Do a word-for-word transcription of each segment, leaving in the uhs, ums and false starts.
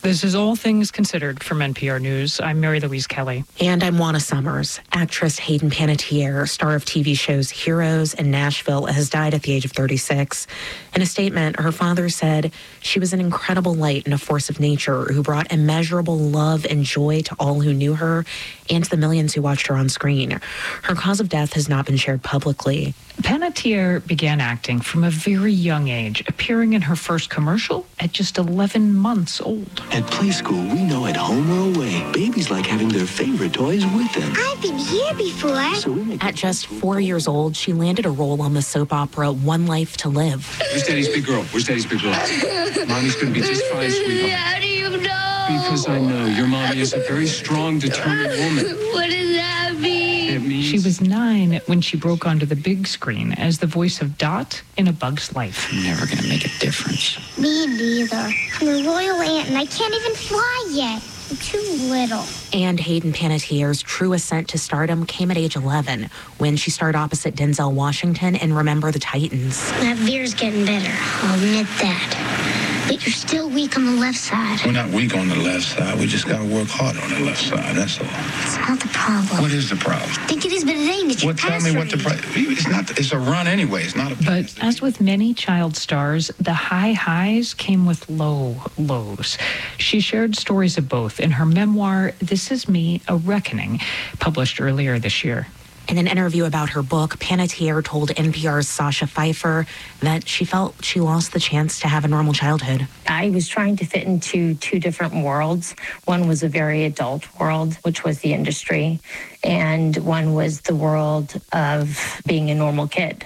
This is All Things Considered from N P R News. I'm Mary Louise Kelly. And I'm Juana Summers. Actress Hayden Panettiere, star of T V shows Heroes and Nashville, has died at the age of thirty-six. In a statement, her father said she was an incredible light and a force of nature who brought immeasurable love and joy to all who knew her and to the millions who watched her on screen. Her cause of death has not been shared publicly. Panettiere began acting from a very young age, appearing in her first commercial at just eleven months old. At play school, we know at home or away, babies like having their favorite toys with them. I've been here before. So we make At just four years old, she landed a role on the soap opera One Life to Live. Where's Daddy's big girl? Where's Daddy's big girl? Mommy's going to be just fine, sweetheart. How do you know? Because I know your mommy is a very strong, determined woman. What does that mean? It means She was nine when she broke onto the big screen as the voice of Dot in A Bug's Life. I'm never going to make a difference. Me neither. I'm a royal ant and I can't even fly yet. I'm too little. And Hayden Panettiere's true ascent to stardom came at age eleven when she starred opposite Denzel Washington in Remember the Titans. That veer's getting better. I'll admit that. But you're still weak on the left side. We're not weak on the left side. We just got to work hard on the left side. That's all. It's not the problem. What is the problem? I think it is, but it ain't. It's your What? Tell me what the pass problem. It's not. It's a run anyway. It's not a. But as with many child stars, the high highs came with low lows. She shared stories of both in her memoir, This Is Me, A Reckoning, published earlier this year. In an interview about her book, Panettiere told N P R's Sasha Pfeiffer that she felt she lost the chance to have a normal childhood. I was trying to fit into two different worlds. One was a very adult world, which was the industry, and one was the world of being a normal kid,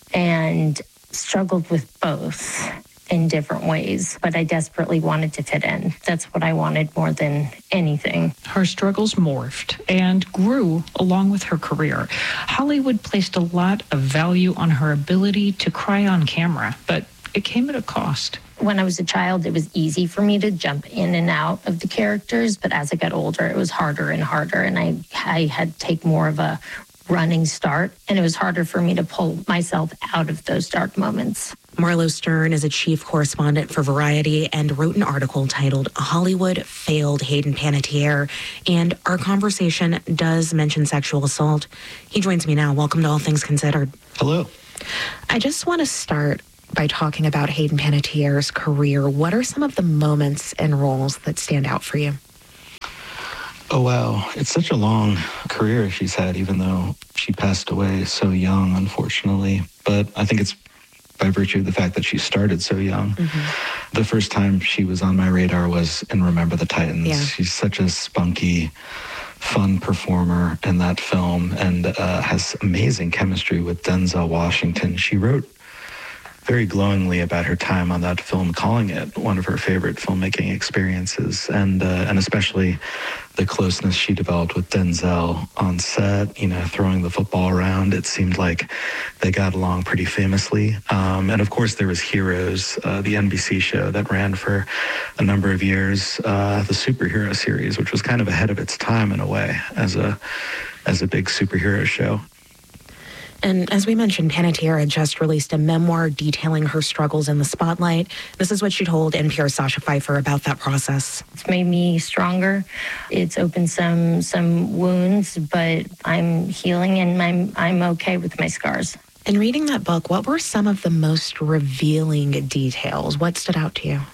and struggled with both in different ways, but I desperately wanted to fit in. That's what I wanted more than anything. Her struggles morphed and grew along with her career. Hollywood placed a lot of value on her ability to cry on camera, but it came at a cost. When I was a child, it was easy for me to jump in and out of the characters, but as I got older, it was harder and harder, and I, I had to take more of a running start, and it was harder for me to pull myself out of those dark moments. Marlo Stern is a chief correspondent for Variety and wrote an article titled Hollywood Failed Hayden Panettiere, and our conversation does mention sexual assault. He joins me now. Welcome to All Things Considered. Hello. I just want to start by talking about Hayden Panettiere's career. What are some of the moments and roles that stand out for you? Oh, wow. It's such a long career she's had, even though she passed away so young, unfortunately. But I think it's by virtue of the fact that she started so young. Mm-hmm. The first time she was on my radar was in Remember the Titans. Yeah. She's such a spunky, fun performer in that film, and uh, has amazing chemistry with Denzel Washington. She wrote very glowingly about her time on that film, calling it one of her favorite filmmaking experiences, and uh, and especially the closeness she developed with Denzel on set, you know, throwing the football around. It seemed like they got along pretty famously. Um, and of course, there was Heroes, uh, the N B C show that ran for a number of years, uh, the superhero series, which was kind of ahead of its time in a way as a as a big superhero show. And as we mentioned, Panettiere just released a memoir detailing her struggles in the spotlight. This is what she told N P R's Sasha Pfeiffer about that process. It's made me stronger. It's opened some some wounds, but I'm healing and I'm I'm okay with my scars. In reading that book, what were some of the most revealing details? What stood out to you?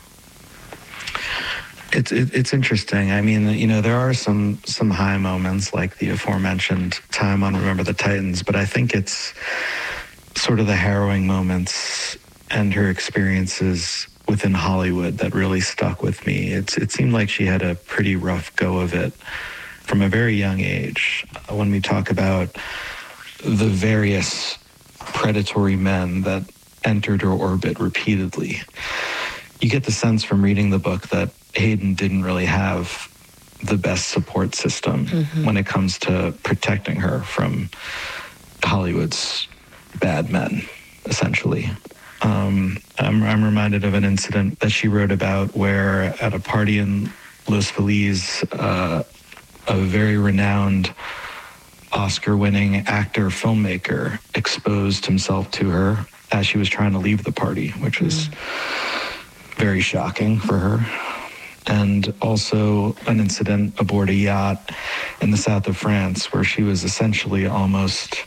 It's it, it's interesting. I mean, you know, there are some some high moments like the aforementioned time on Remember the Titans, but I think it's sort of the harrowing moments and her experiences within Hollywood that really stuck with me. It's it seemed like she had a pretty rough go of it from a very young age. When we talk about the various predatory men that entered her orbit repeatedly, you get the sense from reading the book that Hayden didn't really have the best support system mm-hmm. when it comes to protecting her from Hollywood's bad men, essentially. Um, I'm, I'm reminded of an incident that she wrote about where at a party in Los Feliz, uh, a very renowned Oscar-winning actor, filmmaker, exposed himself to her as she was trying to leave the party, which was mm. very shocking for her. and also an incident aboard a yacht in the south of France where she was essentially almost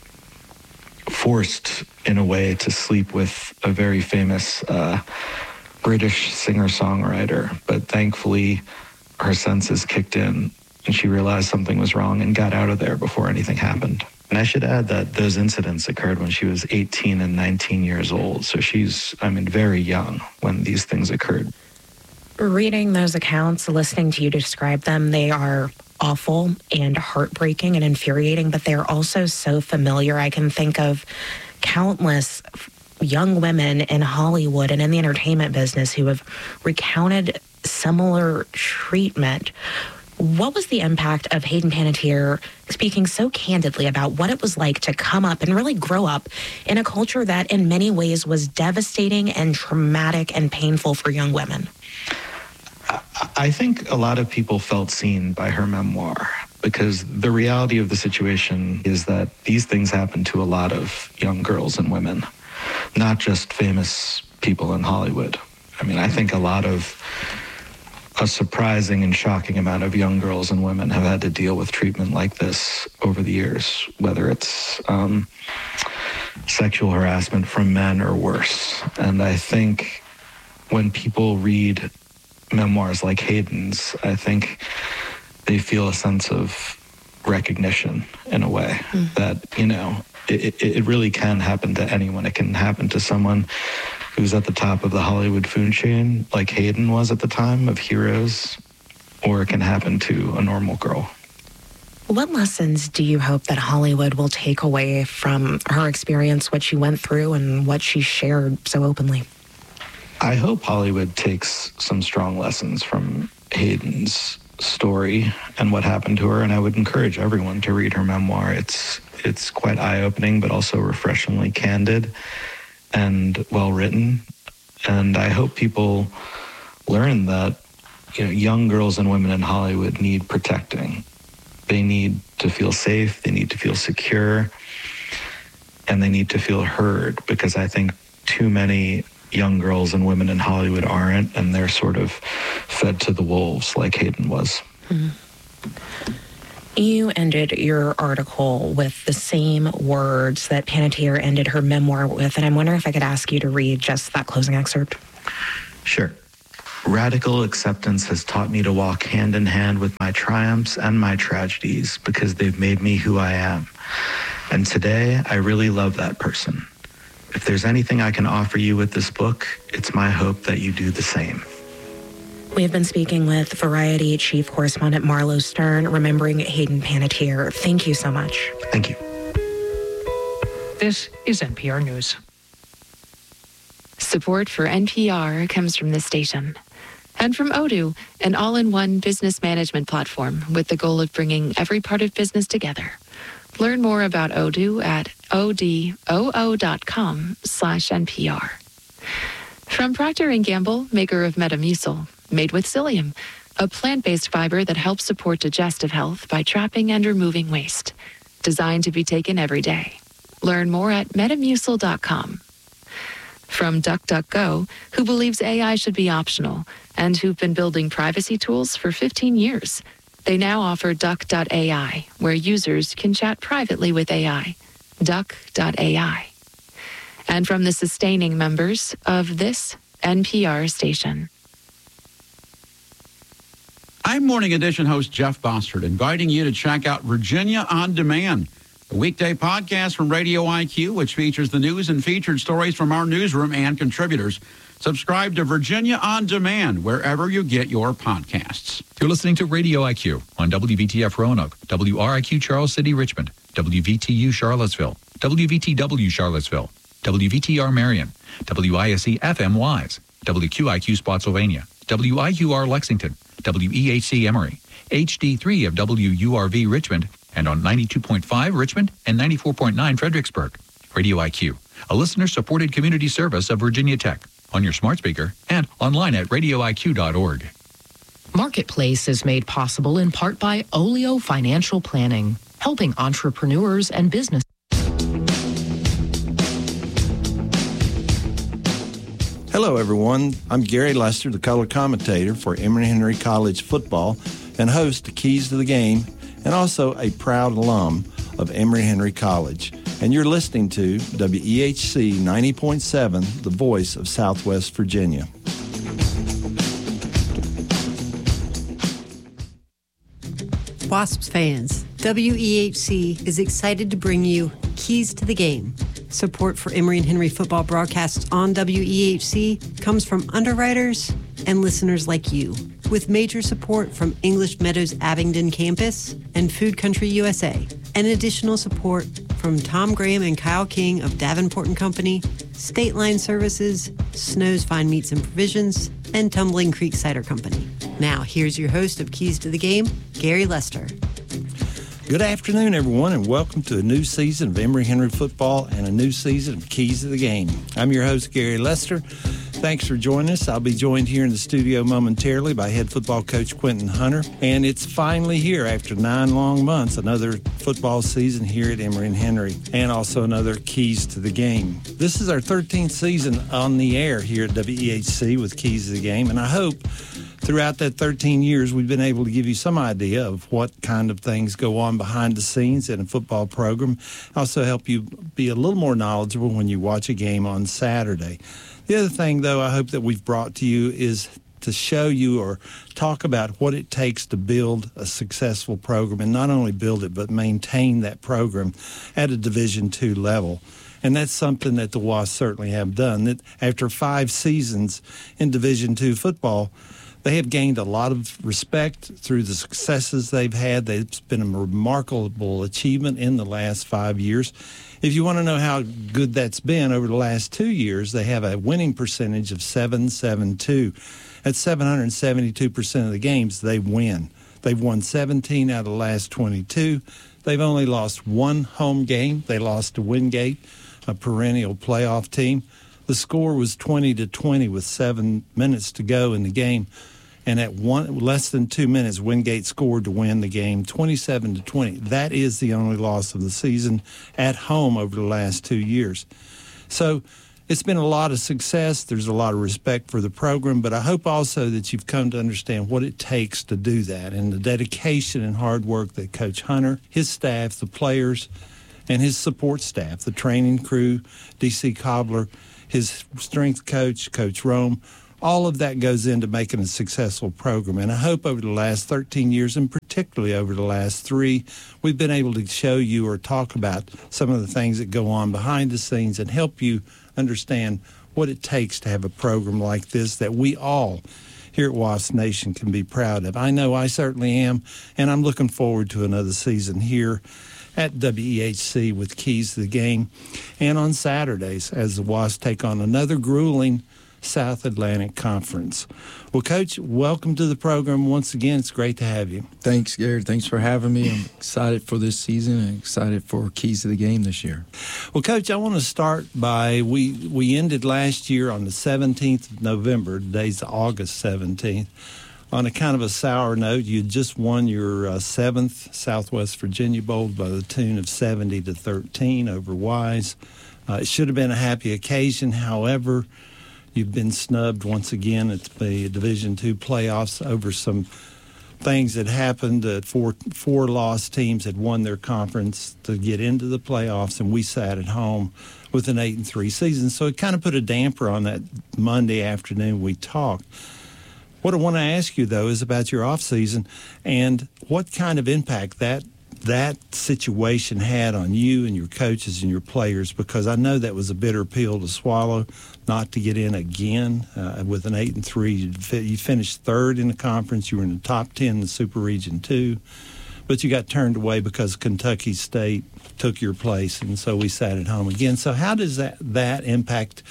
forced in a way to sleep with a very famous uh, British singer-songwriter. But thankfully, her senses kicked in and she realized something was wrong and got out of there before anything happened. And I should add that those incidents occurred when she was eighteen and nineteen years old. So she's, I mean, very young when these things occurred. Reading those accounts, listening to you describe them, they are awful and heartbreaking and infuriating, but they're also so familiar. I can think of countless young women in Hollywood and in the entertainment business who have recounted similar treatment. What was the impact of Hayden Panettiere speaking so candidly about what it was like to come up and really grow up in a culture that in many ways was devastating and traumatic and painful for young women? I think a lot of people felt seen by her memoir because the reality of the situation is that these things happen to a lot of young girls and women, not just famous people in Hollywood. I mean, I think a lot of a surprising and shocking amount of young girls and women have had to deal with treatment like this over the years, whether it's um, sexual harassment from men or worse. And I think when people read memoirs like Hayden's, I think they feel a sense of recognition in a way mm. that, you know, it, it really can happen to anyone. It can happen to someone who's at the top of the Hollywood food chain, like Hayden was at the time, of Heroes, or it can happen to a normal girl. What lessons do you hope that Hollywood will take away from her experience, what she went through, and what she shared so openly? I hope Hollywood takes some strong lessons from Hayden's story and what happened to her, and I would encourage everyone to read her memoir. It's it's quite eye-opening, but also refreshingly candid and well-written. And I hope people learn that, you know, young girls and women in Hollywood need protecting. They need to feel safe, they need to feel secure, and they need to feel heard, because I think too many young girls and women in Hollywood aren't, and they're sort of fed to the wolves like Hayden was. Mm-hmm. You ended your article with the same words that Panettiere ended her memoir with, and I'm wondering if I could ask you to read just that closing excerpt. Sure. Radical acceptance has taught me to walk hand in hand with my triumphs and my tragedies because they've made me who I am. And today, I really love that person. If there's anything I can offer you with this book, it's my hope that you do the same. We have been speaking with Variety Chief Correspondent Marlo Stern, remembering Hayden Panettiere. Thank you so much. Thank you. This is N P R News. Support for N P R comes from this station and from Odoo, an all-in-one business management platform with the goal of bringing every part of business together. Learn more about Odoo at odoo.com slash NPR. From Procter and Gamble, maker of Metamucil, made with psyllium, a plant-based fiber that helps support digestive health by trapping and removing waste. Designed to be taken every day. Learn more at metamucil dot com. From DuckDuckGo, who believes A I should be optional and who've been building privacy tools for fifteen years. They now offer Duck dot A I, where users can chat privately with A I. Duck dot A I. And from the sustaining members of this N P R station. I'm Morning Edition host Jeff Bossert, inviting you to check out Virginia On Demand, a weekday podcast from Radio I Q, which features the news and featured stories from our newsroom and contributors. Subscribe to Virginia On Demand wherever you get your podcasts. You're listening to Radio I Q on W V T F Roanoke, W R I Q Charles City, Richmond, W V T U Charlottesville, W V T W Charlottesville, W V T R Marion, W I S E F M Wise, W Q I Q Spotsylvania, W I U R Lexington, W E H C Emory, H D three of W U R V Richmond, and on ninety-two point five Richmond and ninety-four point nine Fredericksburg. Radio I Q, a listener-supported community service of Virginia Tech, on your smart speaker and online at radio I Q dot org. Marketplace is made possible in part by Olio Financial Planning, helping entrepreneurs and business. Hello. Hello, everyone. I'm Gary Lester, the color commentator for Emory-Henry College football and host of Keys to the Game, and also a proud alum of Emory-Henry College. And you're listening to W E H C ninety point seven, the voice of Southwest Virginia. Wasps fans, W E H C is excited to bring you Keys to the Game. Support for Emory-Henry football broadcasts on W E H C comes from underwriters and listeners like you, with major support from English Meadows Abingdon campus and Food Country U S A, and additional support from Tom Graham and Kyle King of Davenport and Company, State Line Services, Snow's Fine Meats and Provisions, and Tumbling Creek Cider Company. Now, here's your host of Keys to the Game, Gary Lester. Good afternoon, everyone, and welcome to a new season of Emory-Henry football and a new season of Keys to the Game. I'm your host, Gary Lester. Thanks for joining us. I'll be joined here in the studio momentarily by head football coach Quentin Hunter. And it's finally here after nine long months, another football season here at Emory-Henry, and also another Keys to the Game. This is our thirteenth season on the air here at W E H C with Keys to the Game, and I hope throughout that thirteen years, we've been able to give you some idea of what kind of things go on behind the scenes in a football program. Also help you be a little more knowledgeable when you watch a game on Saturday. The other thing, though, I hope that we've brought to you is to show you or talk about what it takes to build a successful program, and not only build it, but maintain that program at a Division two level. And that's something that the Wasps certainly have done. That after five seasons in Division two football, they have gained a lot of respect through the successes they've had. It's been a remarkable achievement in the last five years. If you want to know how good that's been over the last two years, they have a winning percentage of seven seven two. At seven hundred seventy-two percent of the games, they win. They've won seventeen out of the last twenty-two. They've only lost one home game. They lost to Wingate, a perennial playoff team. The score was twenty to twenty with seven minutes to go in the game. And at one less than two minutes, Wingate scored to win the game twenty-seven to twenty. That is the only loss of the season at home over the last two years. So it's been a lot of success. There's a lot of respect for the program, but I hope also that you've come to understand what it takes to do that and the dedication and hard work that Coach Hunter, his staff, the players, and his support staff, the training crew, D C Cobbler, his strength coach, Coach Rome, all of that goes into making a successful program. And I hope over the last thirteen years, and particularly over the last three, we've been able to show you or talk about some of the things that go on behind the scenes and help you understand what it takes to have a program like this that we all here at Wasp Nation can be proud of. I know I certainly am, and I'm looking forward to another season here at W E H C with Keys to the Game, and on Saturdays as the Wasps take on another grueling South Atlantic Conference. Well, Coach, welcome to the program once again. It's great to have you. Thanks, Gary. Thanks for having me. I'm excited for this season and excited for Keys to the Game this year. Well, Coach, I want to start by, we, we ended last year on the seventeenth of November, today's August seventeenth, on a kind of a sour note. You just won your uh, seventh Southwest Virginia Bowl by the tune of seventy to thirteen over Wise. Uh, it should have been a happy occasion. However, you've been snubbed once again at the Division two playoffs over some things that happened. Uh, four four lost teams had won their conference to get into the playoffs, and we sat at home with an eight and three season. So it kind of put a damper on that Monday afternoon we talked. What I want to ask you, though, is about your off season and what kind of impact that that situation had on you and your coaches and your players, because I know that was a bitter pill to swallow, not to get in again uh, with an eight and three. You finished third in the conference. You were in the top ten in the Super Region two, but you got turned away because Kentucky State took your place, and so we sat at home again. So how does that that impact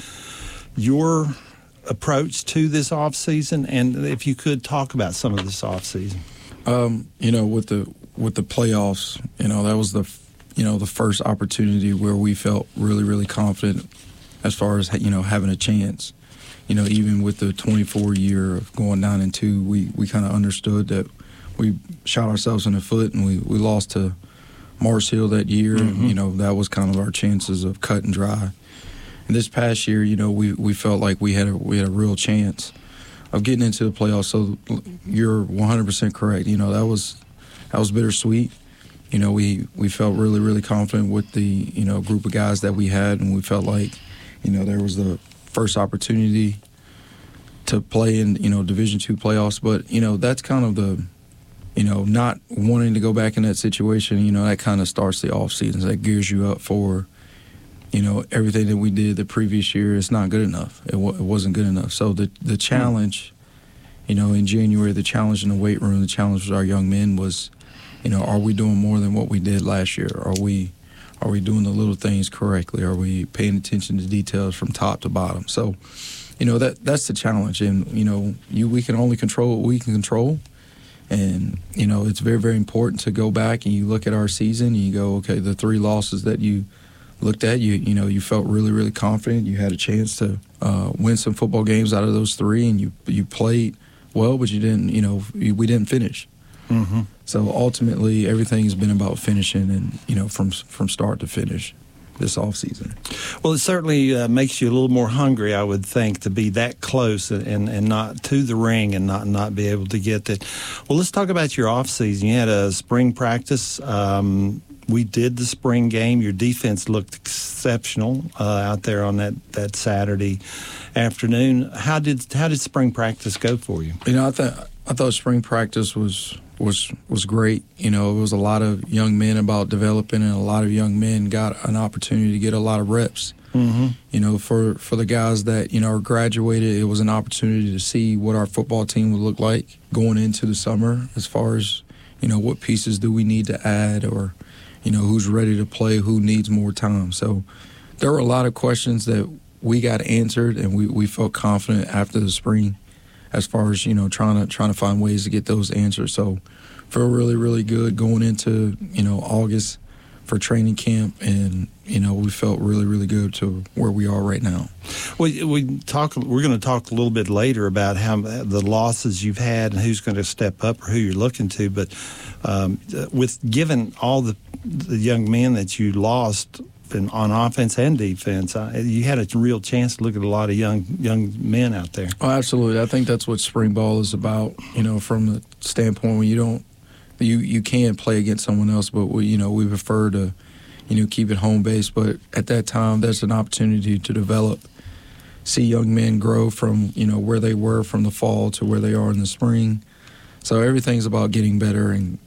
your approach to this off season? And if you could talk about some of this off season. Um, you know, with the with the playoffs, you know, that was the, you know, the first opportunity where we felt really, really confident as far as, you know, having a chance. You know, even with the twenty-four year of going nine and two, we, we kind of understood that we shot ourselves in the foot, and we, we lost to Mars Hill that year. Mm-hmm. And, you know, that was kind of our chances of cut and dry. And this past year, you know, we, we felt like we had a we had a real chance of getting into the playoffs. So you're one hundred percent correct. You know, that was that was bittersweet. You know, we, we felt really, really confident with the, you know, group of guys that we had, and we felt like, you know, there was the first opportunity to play in, you know, Division two playoffs. But, you know, that's kind of the, you know, not wanting to go back in that situation, you know, that kind of starts the off season. That gears you up for, you know, everything that we did the previous year. It's not good enough. It, w- it wasn't good enough. So the the challenge, you know, in January, the challenge in the weight room, the challenge with our young men was, you know, are we doing more than what we did last year? Are we are we doing the little things correctly? Are we paying attention to details from top to bottom? So, you know, that that's the challenge. And, you know, you we can only control what we can control. And, you know, it's very, very important to go back and you look at our season and you go, okay, the three losses that you looked at, you you know, you felt really, really confident. You had a chance to uh, win some football games out of those three, and you you played well, but you didn't, you know, we didn't finish. Mm-hmm. So ultimately, everything has been about finishing, and you know, from from start to finish this off season. Well, it certainly uh, makes you a little more hungry, I would think, to be that close and, and not to the ring and not not be able to get that. Well, let's talk about your off season. You had a spring practice. Um, we did the spring game. Your defense looked exceptional uh, out there on that, that Saturday afternoon. How did how did spring practice go for you? You know, I thought I thought spring practice was. was was great. You know, it was a lot of young men about developing, and a lot of young men got an opportunity to get a lot of reps. Mm-hmm. You know, for, for the guys that, you know, are graduated, it was an opportunity to see what our football team would look like going into the summer as far as, you know, what pieces do we need to add, or, you know, who's ready to play, who needs more time. So there were a lot of questions that we got answered, and we, we felt confident after the spring as far as, you know, trying to trying to find ways to get those answers. So feel really, really good going into, you know, August for training camp, and, you know, we felt really, really good to where we are right now. We we talk. We're going to talk a little bit later about how the losses you've had and who's going to step up or who you're looking to. But um, with given all the the young men that you lost in, on offense and defense, uh, you had a real chance to look at a lot of young young men out there. Oh, absolutely. I think that's what spring ball is about. You know, from the standpoint when you don't. You you can play against someone else, but we you know we prefer to, you know, keep it home base. But at that time, there's an opportunity to develop, see young men grow from, you know, where they were from the fall to where they are in the spring. So everything's about getting better and